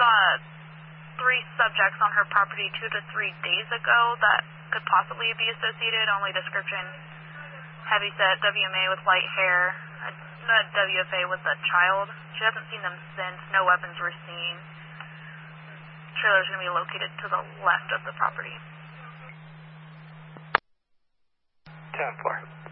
saw 3 subjects on her property 2 to 3 days ago that could possibly be associated. Only description, heavyset WMA with light hair, a WFA with a child. She hasn't seen them since. No weapons were seen. Trailer's going to be located to the left of the property. 10-4.